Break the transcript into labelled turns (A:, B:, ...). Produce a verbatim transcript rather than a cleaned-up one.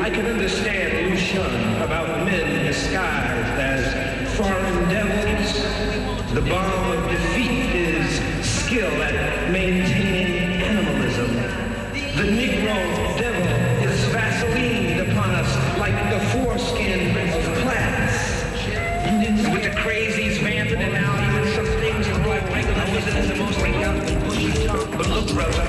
A: I can understand Lucian about men disguised as foreign devils. The balm of defeat is skill at maintaining animalism. The Negro devil is Vaseline upon us like the foreskin of plants. With the crazies vamping and now even some things are like regular visitors, the most like young and bushy tongue. But look, brother,